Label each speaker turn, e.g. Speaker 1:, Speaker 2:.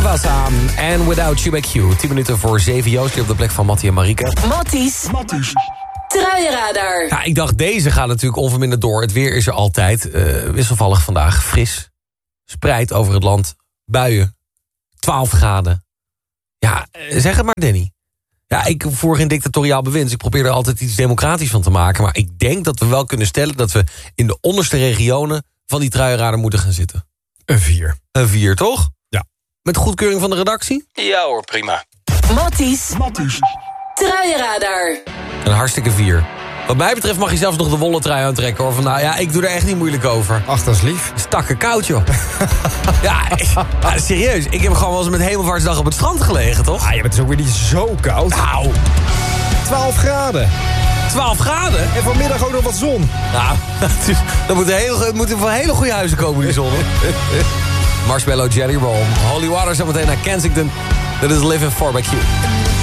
Speaker 1: Iwasa en Without You by Q. 10 minuten voor 7. Joost op de plek van Mattie en Marieke.
Speaker 2: Matties. Truienradar.
Speaker 1: Ja, ik dacht, deze gaat natuurlijk onverminderd door. Het weer is er altijd. Wisselvallig vandaag. Fris. Spreid over het land. Buien. 12 graden. Ja, zeg het maar, Danny. Ja, ik voer geen dictatoriaal bewind. Dus ik probeer er altijd iets democratisch van te maken. Maar ik denk dat we wel kunnen stellen dat we in de onderste regionen van die truienradar moeten gaan zitten.
Speaker 3: Een 4.
Speaker 1: Een 4, toch?
Speaker 3: Ja.
Speaker 1: Met goedkeuring van de redactie?
Speaker 4: Ja hoor, prima.
Speaker 2: Matties. Truienradar.
Speaker 1: Een hartstikke 4. Wat mij betreft mag je zelfs nog de wollen trui aantrekken, hoor. Van, nou ja, ik doe er echt niet moeilijk over.
Speaker 3: Ach, dat is lief.
Speaker 1: Het is takken koud, joh. ja, serieus. Ik heb gewoon wel eens met Hemelvaartsdag op het strand gelegen, toch?
Speaker 3: Ah, ja, het is ook weer niet zo koud.
Speaker 1: Nou,
Speaker 3: 12 graden.
Speaker 1: 12 graden?
Speaker 3: En vanmiddag ook nog wat zon.
Speaker 1: Nou, dat moet van hele goede huizen komen, die zon. Marshmallow Jelly Roll. Holy Water zometeen naar Kensington. Dat is Living for by Q.